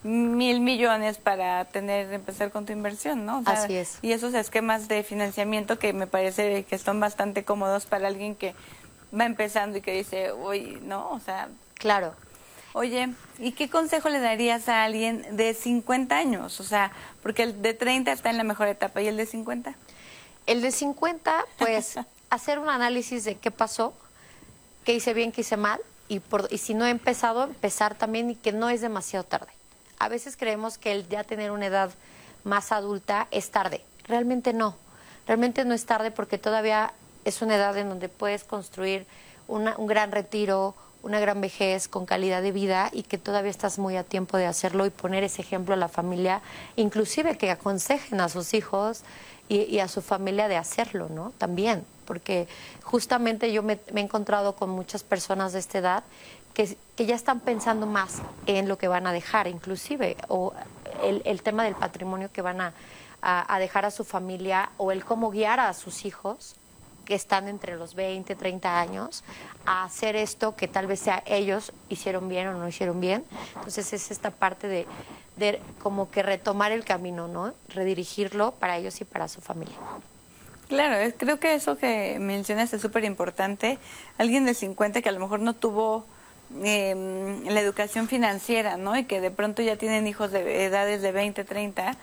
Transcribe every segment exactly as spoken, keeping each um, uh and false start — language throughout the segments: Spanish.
mil millones para tener empezar con tu inversión, ¿no? O sea, así es. Y esos esquemas de financiamiento que me parece que son bastante cómodos para alguien que va empezando y que dice, uy, ¿no? O sea... Claro. Oye, ¿y qué consejo le darías a alguien de cincuenta años? O sea, porque el de treinta está en la mejor etapa, ¿y el de cincuenta? El de cincuenta, pues, hacer un análisis de qué pasó, qué hice bien, qué hice mal, y, por, y si no he empezado, empezar también y que no es demasiado tarde. A veces creemos que el ya tener una edad más adulta es tarde. Realmente no. Realmente no es tarde porque todavía es una edad en donde puedes construir una, un gran retiro, una gran vejez con calidad de vida y que todavía estás muy a tiempo de hacerlo y poner ese ejemplo a la familia, inclusive que aconsejen a sus hijos y, y a su familia de hacerlo, ¿no? También, porque justamente yo me, me he encontrado con muchas personas de esta edad que, que ya están pensando más en lo que van a dejar, inclusive, o el, el tema del patrimonio que van a, a, a dejar a su familia o el cómo guiar a sus hijos que están entre los veinte, treinta años, a hacer esto que tal vez sea ellos hicieron bien o no hicieron bien. Entonces es esta parte de, de como que retomar el camino, ¿no? Redirigirlo para ellos y para su familia. Claro, es, creo que eso que mencionas es súper importante. Alguien de cincuenta que a lo mejor no tuvo eh, la educación financiera, ¿no? Y que de pronto ya tienen hijos de edades de veinte, treinta,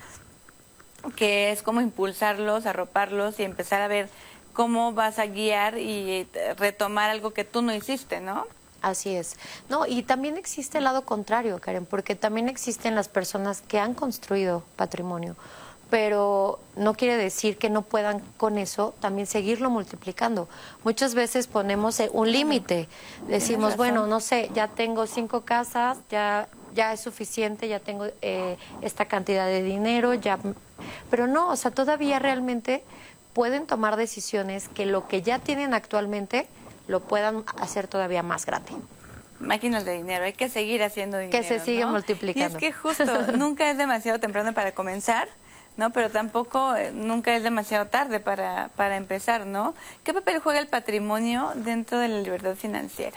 que es como impulsarlos, arroparlos y empezar a ver cómo vas a guiar y retomar algo que tú no hiciste, ¿no? Así es. No, y también existe el lado contrario, Karen, porque también existen las personas que han construido patrimonio, pero no quiere decir que no puedan con eso también seguirlo multiplicando. Muchas veces ponemos un límite, decimos, bueno, no sé, ya tengo cinco casas, ya ya es suficiente, ya tengo eh, esta cantidad de dinero, ya, pero no, o sea, todavía realmente pueden tomar decisiones que lo que ya tienen actualmente lo puedan hacer todavía más grande. Máquinas de dinero, hay que seguir haciendo dinero, que se sigue ¿no? multiplicando. Y es que justo, nunca es demasiado temprano para comenzar, ¿no? Pero tampoco eh, nunca es demasiado tarde para, para empezar, ¿no? ¿Qué papel juega el patrimonio dentro de la libertad financiera?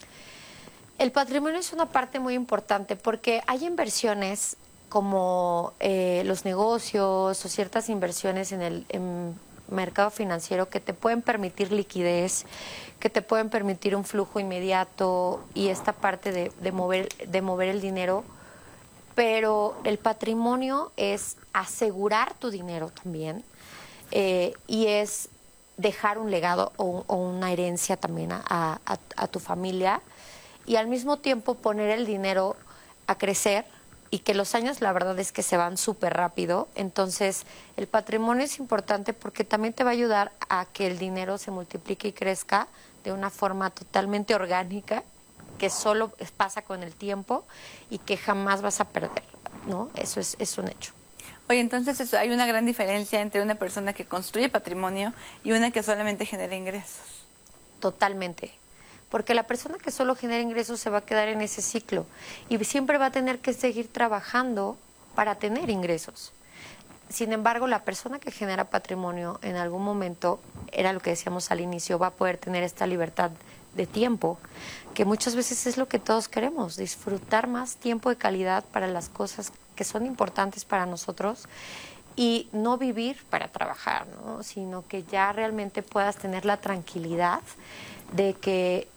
El patrimonio es una parte muy importante porque hay inversiones como eh, los negocios o ciertas inversiones en el en mercado financiero que te pueden permitir liquidez, que te pueden permitir un flujo inmediato y esta parte de, de mover de mover el dinero, pero el patrimonio es asegurar tu dinero también eh, y es dejar un legado o, o una herencia también a, a, a tu familia y al mismo tiempo poner el dinero a crecer y que los años la verdad es que se van súper rápido. Entonces el patrimonio es importante porque también te va a ayudar a que el dinero se multiplique y crezca de una forma totalmente orgánica, que solo pasa con el tiempo y que jamás vas a perder, ¿no? Eso es, es un hecho. Oye, entonces eso, hay una gran diferencia entre una persona que construye patrimonio y una que solamente genera ingresos. Totalmente. Porque la persona que solo genera ingresos se va a quedar en ese ciclo y siempre va a tener que seguir trabajando para tener ingresos. Sin embargo, la persona que genera patrimonio en algún momento, era lo que decíamos al inicio, va a poder tener esta libertad de tiempo, que muchas veces es lo que todos queremos, disfrutar más tiempo de calidad para las cosas que son importantes para nosotros y no vivir para trabajar, ¿no? Sino que ya realmente puedas tener la tranquilidad de que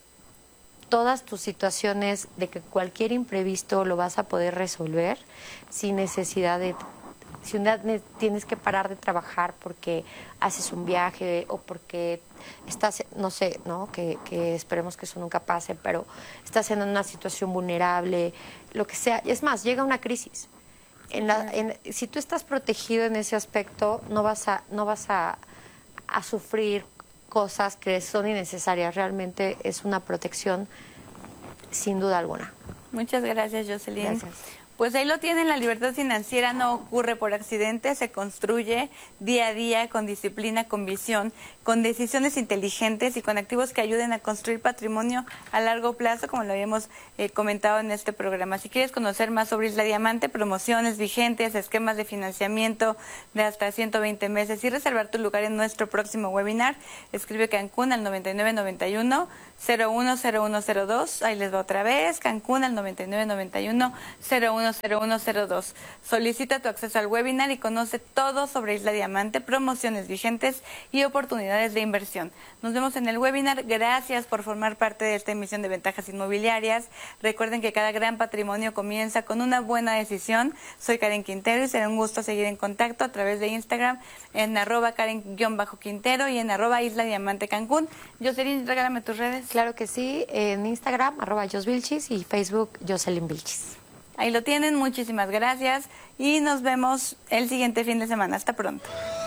todas tus situaciones, de que cualquier imprevisto lo vas a poder resolver sin necesidad de, si un día tienes que parar de trabajar porque haces un viaje o porque estás, no sé, ¿no? Que, que esperemos que eso nunca pase, pero estás en una situación vulnerable, lo que sea. Es más, llega una crisis. En la, en, si tú estás protegido en ese aspecto, no vas a, no vas a, a sufrir cosas que son innecesarias. Realmente es una protección sin duda alguna. Muchas gracias, Jocelyn. Gracias. Pues ahí lo tienen, la libertad financiera no ocurre por accidente, se construye día a día con disciplina, con visión, con decisiones inteligentes y con activos que ayuden a construir patrimonio a largo plazo, como lo habíamos eh, comentado en este programa. Si quieres conocer más sobre Isla Diamante, promociones vigentes, esquemas de financiamiento de hasta ciento veinte meses y reservar tu lugar en nuestro próximo webinar, escribe Cancún al noventa y nueve noventa y uno cero uno cero uno cero dos, ahí les va otra vez, Cancún al noventa y nueve noventa y uno cero uno cero uno cero dos. Solicita tu acceso al webinar y conoce todo sobre Isla Diamante, promociones vigentes y oportunidades de inversión. Nos vemos en el webinar. Gracias por formar parte de esta emisión de Ventajas Inmobiliarias. Recuerden que cada gran patrimonio comienza con una buena decisión. Soy Karen Quintero y será un gusto seguir en contacto a través de Instagram en arroba Karen-Quintero y en arroba Isla Diamante Cancún. Jocelyn, regálame tus redes. Claro que sí, en Instagram, arroba Josvilchis y Facebook, Jocelyn Vilchis. Ahí lo tienen, muchísimas gracias y nos vemos el siguiente fin de semana. Hasta pronto.